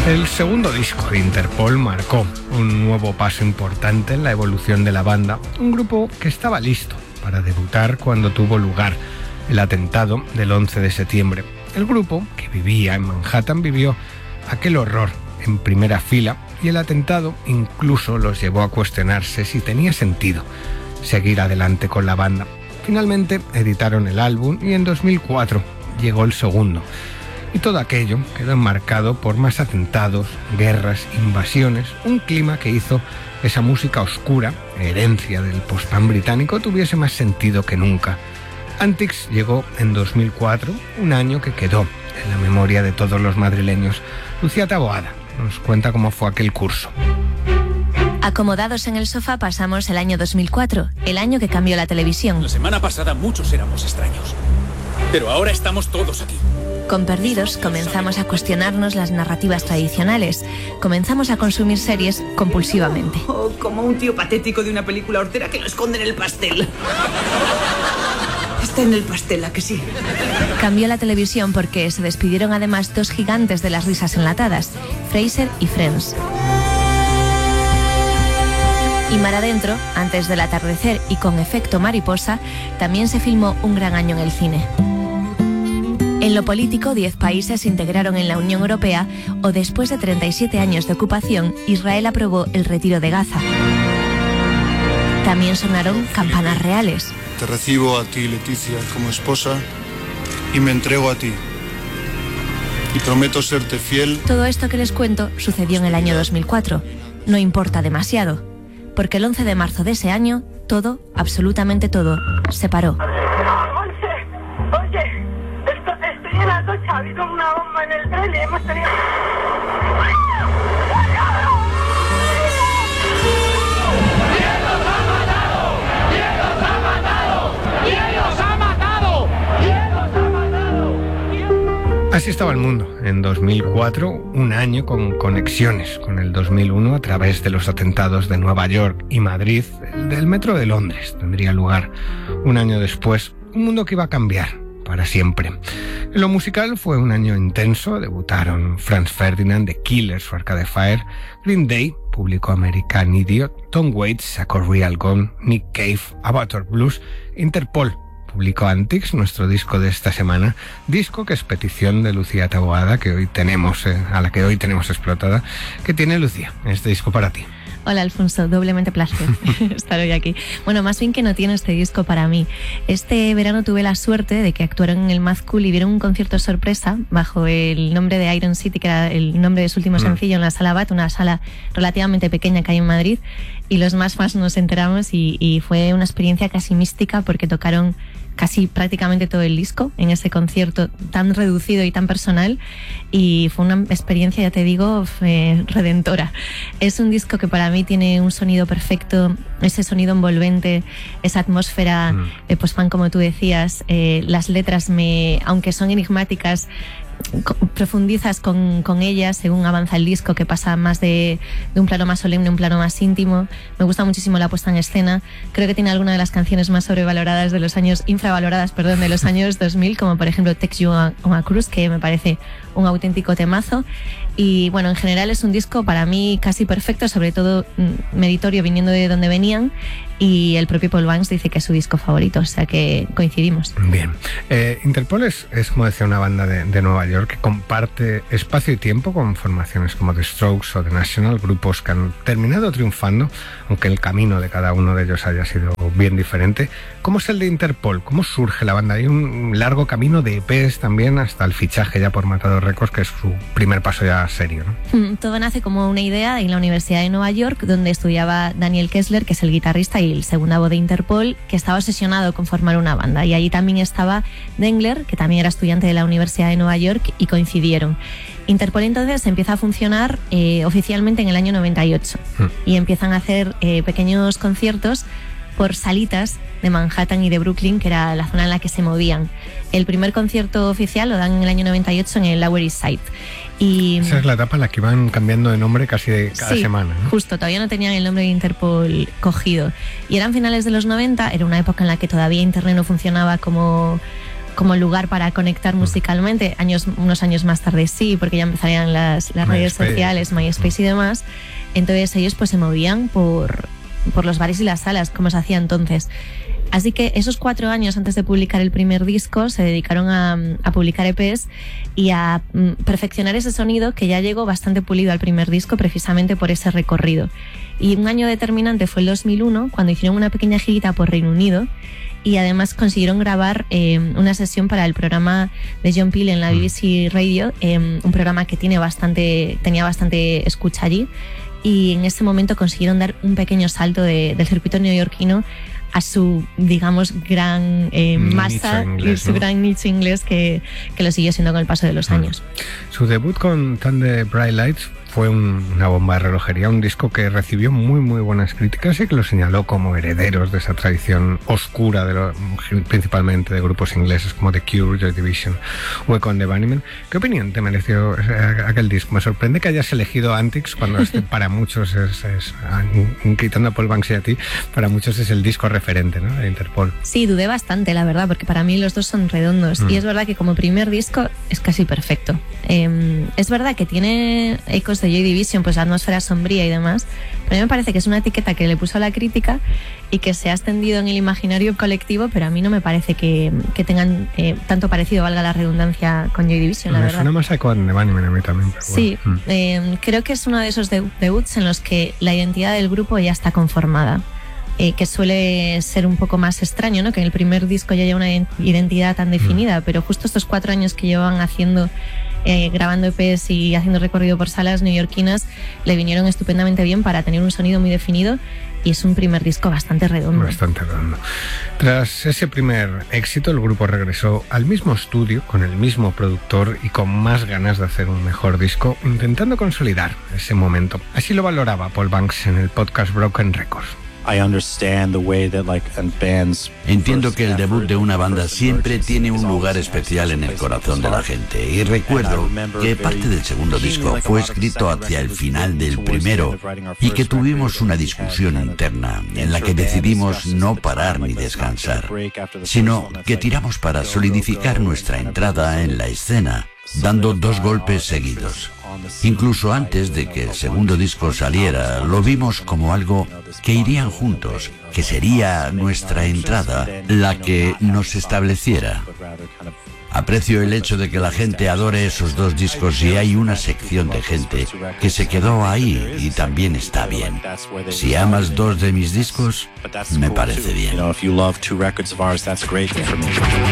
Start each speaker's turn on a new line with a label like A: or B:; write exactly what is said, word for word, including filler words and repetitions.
A: El segundo disco de Interpol marcó un nuevo paso importante en la evolución de la banda, un grupo que estaba listo para debutar cuando tuvo lugar el atentado del once de septiembre. El grupo, que vivía en Manhattan, vivió aquel horror en primera fila y el atentado incluso los llevó a cuestionarse si tenía sentido seguir adelante con la banda. Finalmente editaron el álbum y en dos mil cuatro llegó el segundo. Y todo aquello quedó enmarcado por más atentados, guerras, invasiones, un clima que hizo esa música oscura, herencia del post-punk británico, tuviese más sentido que nunca. Antics llegó en dos mil cuatro, un año que quedó en la memoria de todos los madrileños. Lucía Taboada nos cuenta cómo fue aquel curso.
B: Acomodados en el sofá pasamos el año dos mil cuatro, el año que cambió la televisión.
C: La semana pasada muchos éramos extraños, pero ahora estamos todos aquí.
B: Con Perdidos comenzamos a cuestionarnos las narrativas tradicionales. Comenzamos a consumir series compulsivamente.
D: Oh, como un tío patético de una película hortera que lo esconde en el pastel. Está en el pastel, ¿a que sí?
B: Cambió la televisión porque se despidieron además dos gigantes de las risas enlatadas, Frasier y Friends. Y mar adentro, antes del atardecer y con efecto mariposa, también se filmó un gran año en el cine. En lo político, diez países se integraron en la Unión Europea o después de treinta y siete años de ocupación, Israel aprobó el retiro de Gaza. También sonaron campanas reales.
E: Te recibo a ti, Leticia, como esposa y me entrego a ti. Y prometo serte fiel.
B: Todo esto que les cuento sucedió en el año dos mil cuatro. No importa demasiado, porque el once de marzo de ese año, todo, absolutamente todo, se paró.
F: Ha habido una bomba en el tren y hemos tenido...
G: ¡Quién los ha matado! ¡Quién los ha matado! ¡Quién los ha matado! ¡Quién los ha matado!
A: Así estaba el mundo en dos mil cuatro, un año con conexiones con el dos mil uno a través de los atentados de Nueva York y Madrid. El del metro de Londres tendría lugar un año después, un mundo que iba a cambiar para siempre. En lo musical fue un año intenso. Debutaron Franz Ferdinand, The Killers o Arcade Fire, Green Day publicó American Idiot, Tom Waits sacó Real Gone, Nick Cave, Avatar Blues, Interpol publicó Antics, nuestro disco de esta semana, disco que es petición de Lucía Taboada, que hoy tenemos, eh, a la que hoy tenemos explotada, que tiene Lucía, este disco para ti.
B: Hola Alfonso, doblemente placer estar hoy aquí. Bueno, más bien que no tiene este disco para mí. Este verano tuve la suerte de que actuaron en el Mad Cool y vieron un concierto sorpresa bajo el nombre de Iron City, que era el nombre de su último mm. sencillo, en la Sala Bat, una sala relativamente pequeña que hay en Madrid. Y los más fans nos enteramos y, y fue una experiencia casi mística porque tocaron casi prácticamente todo el disco en ese concierto tan reducido y tan personal, y fue una experiencia, ya te digo, eh, redentora. Es un disco que para mí tiene un sonido perfecto, ese sonido envolvente, esa atmósfera mm. de post-punk, como tú decías. Eh, las letras, me, aunque son enigmáticas, profundizas con, con ellas según avanza el disco, que pasa más de, de un plano más solemne a un plano más íntimo. Me gusta muchísimo la puesta en escena. Creo que tiene alguna de las canciones más sobrevaloradas de los años, infravaloradas, perdón, de los años dos mil, como por ejemplo Text You on a Cruise, que me parece un auténtico temazo. Y bueno, en general es un disco para mí casi perfecto, sobre todo meritorio viniendo de donde venían, y el propio Paul Banks dice que es su disco favorito, o sea que coincidimos.
A: Bien. Eh, Interpol es, es, como decía, una banda de, de Nueva York que comparte espacio y tiempo con formaciones como The Strokes o The National, grupos que han terminado triunfando, aunque el camino de cada uno de ellos haya sido bien diferente. ¿Cómo es el de Interpol? ¿Cómo surge la banda? Hay un largo camino de E Pes también hasta el fichaje ya por Matador Records, que es su primer paso ya serio, ¿no?
B: Todo nace como una idea en la Universidad de Nueva York, donde estudiaba Daniel Kessler, que es el guitarrista y el segunda voz de Interpol, que estaba obsesionado con formar una banda. Y allí también estaba Dengler, que también era estudiante de la Universidad de Nueva York, y coincidieron. Interpol entonces empieza a funcionar eh, oficialmente en el año noventa y ocho mm. y empiezan a hacer eh, pequeños conciertos por salitas de Manhattan y de Brooklyn, que era la zona en la que se movían. El primer concierto oficial lo dan en el año noventa y ocho en el Lower East Side. Y
A: esa es la etapa en la que iban cambiando de nombre casi de cada
B: sí,
A: semana, ¿no?
B: Justo, todavía no tenían el nombre de Interpol cogido. Y eran finales de los noventa, era una época en la que todavía Internet no funcionaba como, como lugar para conectar musicalmente. Años, unos años más tarde sí, porque ya empezarían las, las redes sociales, MySpace y demás. Entonces ellos pues se movían por, por los bares y las salas, como se hacía entonces. Así que esos cuatro años antes de publicar el primer disco se dedicaron a, a publicar E Pes y a mm, perfeccionar ese sonido que ya llegó bastante pulido al primer disco precisamente por ese recorrido. Y un año determinante fue el dos mil uno, cuando hicieron una pequeña girita por Reino Unido y además consiguieron grabar eh, una sesión para el programa de John Peel en la B B C Radio, eh, un programa que tiene bastante, tenía bastante escucha allí, y en ese momento consiguieron dar un pequeño salto de, del circuito neoyorquino a su, digamos, gran eh, masa inglés, y su ¿no? gran nicho inglés que, que lo siguió siendo con el paso de los años.
A: Su debut con Thunder Bright Lights fue un, una bomba de relojería, un disco que recibió muy muy buenas críticas y que lo señaló como herederos de esa tradición oscura, de lo, principalmente de grupos ingleses como The Cure, Joy Division o Echo and the Bunnymen. ¿Qué opinión te mereció aquel disco? Me sorprende que hayas elegido Antics cuando este, para muchos es, es, quitando a Paul Banks y a ti, para muchos es el disco referente, ¿no?, de Interpol.
B: Sí, dudé bastante, la verdad, porque para mí los dos son redondos mm. y es verdad que como primer disco es casi perfecto. Eh, es verdad que tiene ecos de Joy Division, pues la atmósfera sombría y demás, pero a mí me parece que es una etiqueta que le puso a la crítica y que se ha extendido en el imaginario colectivo, pero a mí no me parece que, que tengan eh, tanto parecido, valga la redundancia, con Joy Division, la
A: me
B: verdad.
A: Me suena más a Echo and the Bunnymen a mí también. Pero
B: sí,
A: bueno.
B: eh, creo que es uno de esos debuts en los que la identidad del grupo ya está conformada. Eh, que suele ser un poco más extraño, ¿no?, que en el primer disco ya haya una identidad tan definida, mm. pero justo estos cuatro años que llevan haciendo, eh, grabando E Pes y haciendo recorrido por salas neoyorquinas, le vinieron estupendamente bien para tener un sonido muy definido, y es un primer disco bastante redondo.
A: Bastante redondo. Tras ese primer éxito, el grupo regresó al mismo estudio, con el mismo productor y con más ganas de hacer un mejor disco, intentando consolidar ese momento. Así lo valoraba Paul Banks en el podcast Broken Records.
H: Entiendo que el debut de una banda siempre tiene un lugar especial en el corazón de la gente, y recuerdo que parte del segundo disco fue escrito hacia el final del primero y que tuvimos una discusión interna en la que decidimos no parar ni descansar, sino que tiramos para solidificar nuestra entrada en la escena, dando dos golpes seguidos. Incluso antes de que el segundo disco saliera, lo vimos como algo que irían juntos, que sería nuestra entrada la que nos estableciera. Aprecio el hecho de que la gente adore esos dos discos, y hay una sección de gente que se quedó ahí y también está bien. Si amas dos de mis discos, me parece bien.